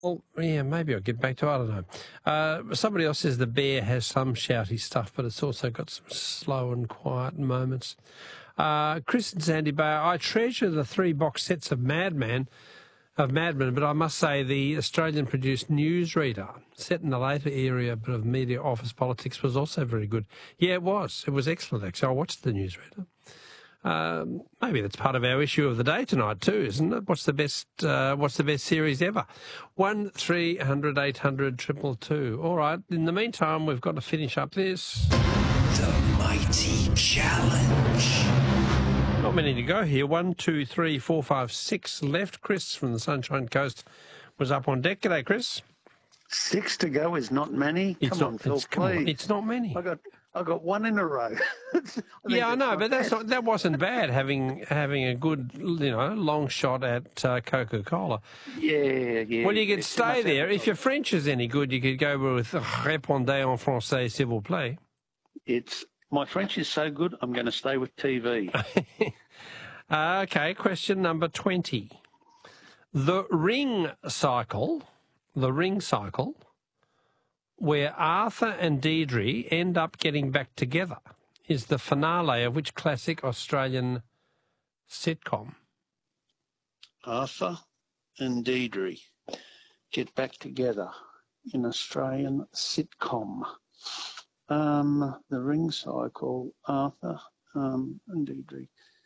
Well, yeah, maybe I'll get back to it. I don't know. Somebody else says the Bear has some shouty stuff, but it's also got some slow and quiet moments. Chris and Sandy Bay, I treasure the 3 box sets of Mad Men, but I must say the Australian-produced Newsreader, set in the later era of media office politics, was also very good. Yeah, it was. It was excellent, actually. I watched the Newsreader. Maybe that's part of our issue of the day tonight too, isn't it? What's the best series ever? 1300 800 222. All right. In the meantime, we've got to finish up this. The Mighty Challenge. Not many to go here. 1, 2, 3, 4, 5, 6 left. Chris from the Sunshine Coast was up on deck. G'day, Chris. 6 to go is not many. Come on, Phil, please. It's not many. I got 1 in a row. Yeah, I know, but that wasn't bad. Having a good, long shot at Coca-Cola. Yeah. Well, you could stay there. If your French is any good, you could go with "Répondez en français, s'il vous plaît." My French is so good, I'm going to stay with TV. Okay, question number 20. The ring cycle, where Arthur and Deirdre end up getting back together, is the finale of which classic Australian sitcom? Arthur and Deirdre get back together in Australian sitcom. The ring cycle, Arthur and Deirdre.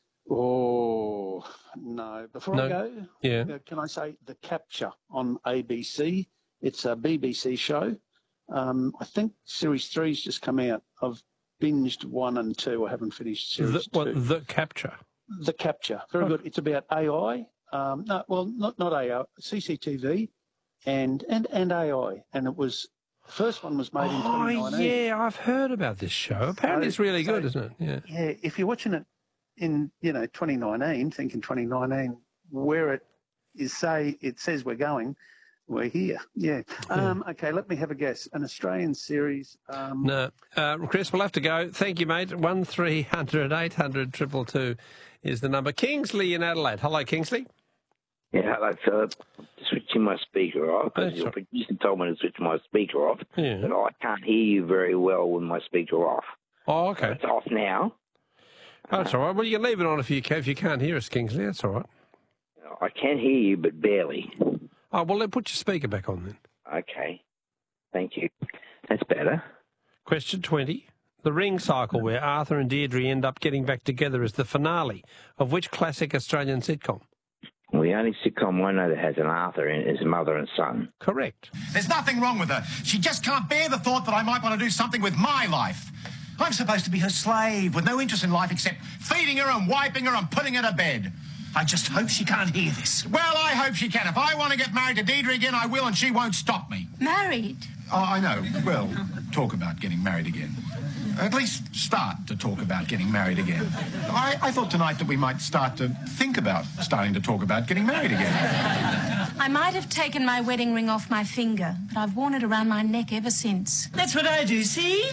Oh, no. Before I go, can I say The Capture on ABC? It's a BBC show. I think Series 3's just come out. I've binged 1 and 2. I haven't finished Series 2. The Capture? The Capture. Very good. It's about AI. Not AI, CCTV and AI. And it was... The first one was made in 2019. Oh, yeah, I've heard about this show. Apparently it's really good, isn't it? Yeah, if you're watching it in, 2019, thinking 2019, where it says we're going, we're here. Yeah. Okay, let me have a guess. An Australian series. No. Chris, we'll have to go. Thank you, mate. 1300 800 222 is the number. Kingsley in Adelaide. Hello, Kingsley. Yeah, hello, Philip. Switching my speaker off, because your producer told me to switch my speaker off, but I can't hear you very well with my speaker off. Oh, okay. So it's off now. Oh, that's all right. Well, you can leave it on if you can't hear us, Kingsley. That's all right. I can hear you, but barely. Oh, well, then put your speaker back on then. Okay. Thank you. That's better. Question 20. The ring cycle where Arthur and Deirdre end up getting back together is the finale of which classic Australian sitcom? Well, the only sitcom I know that has an Arthur in it is Mother and Son. Correct. There's nothing wrong with her. She just can't bear the thought that I might want to do something with my life. I'm supposed to be her slave with no interest in life except feeding her and wiping her and putting her to bed. I just hope she can't hear this. Well, I hope she can. If I want to get married to Deirdre again, I will, and she won't stop me. Married? Oh, I know. Well, talk about getting married again. At least start to talk about getting married again. I thought tonight that we might start to think about starting to talk about getting married again. I might have taken my wedding ring off my finger, but I've worn it around my neck ever since. That's what I do, see?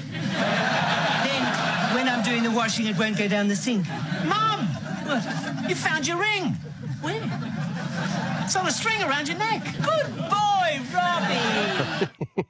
Then, when I'm doing the washing, it won't go down the sink. Mum! What? You found your ring. Where? It's on a string around your neck. Good boy, Robbie!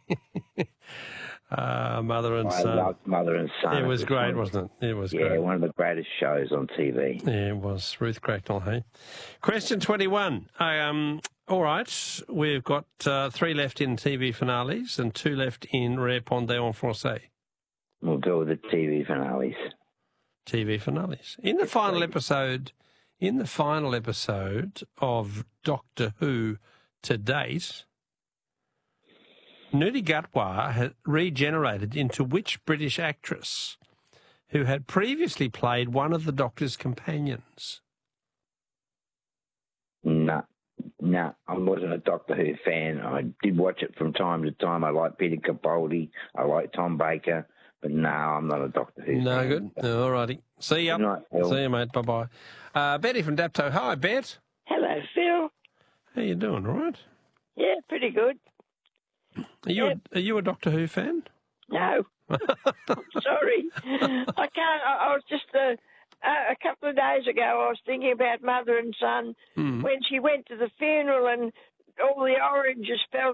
Mother and Son. I loved Mother and Son. It was great, wasn't it? It was great. Yeah, one of the greatest shows on TV. Yeah, it was. Ruth Cracknell, hey? Question 21. All right, we've got 3 left in TV finales and 2 left in Répondez en français. We'll go with the TV finales. TV finales. In the final episode of Doctor Who to date, Nuni Gatwa had regenerated into which British actress who had previously played one of the Doctor's companions? No, I wasn't a Doctor Who fan. I did watch it from time to time. I like Peter Capaldi. I like Tom Baker. But no, I'm not a Doctor Who fan. No, good. All righty. See ya. See you, mate. Bye-bye. Betty from Dapto. Hi, Bet. Hello, Phil. How you doing, all right? Yeah, pretty good. Are you a Doctor Who fan? No. Sorry. I can't. I was just a couple of days ago, I was thinking about Mother and Son when she went to the funeral and all the oranges fell